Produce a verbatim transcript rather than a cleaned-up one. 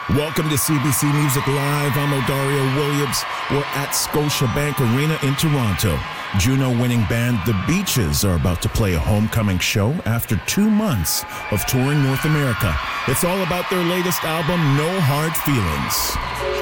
Welcome to C B C Music Live. I'm Odario Williams. We're at Scotiabank Arena in Toronto. Juno-winning band The Beaches are about to play a homecoming show after two months of touring North America. It's all about their latest album, No Hard Feelings.